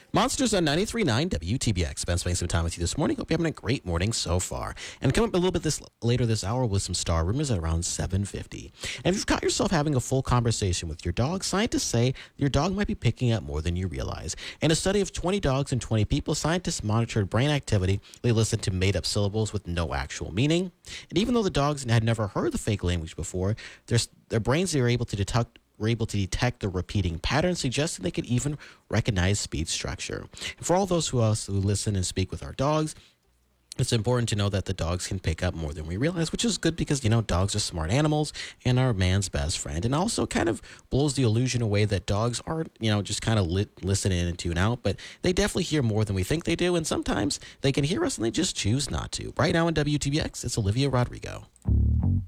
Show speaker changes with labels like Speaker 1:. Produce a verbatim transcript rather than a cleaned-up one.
Speaker 1: Monsters on ninety-three point nine W T B X. Ben spending some time with you this morning. Hope you're having a great morning so far. And coming up a little bit this later this hour with some star rumors at around seven fifty. And if you've caught yourself having a full conversation with your dog, scientists say your dog might be picking up more than you realize. In a study of twenty dogs and twenty people, scientists monitored brain activity. They listened to made-up syllables with no actual meaning. And even though the dogs had never heard the fake language before, their, their brains are able to detect were able to detect the repeating patterns, suggesting they could even recognize speech structure. And for all those who else who listen and speak with our dogs, it's important to know that the dogs can pick up more than we realize, which is good because, you know, dogs are smart animals and are man's best friend. And also kind of blows the illusion away that dogs are, you know, just kind of li- listen in and tune out. But they definitely hear more than we think they do. And sometimes they can hear us and they just choose not to. Right now on W T B X, it's Olivia Rodrigo.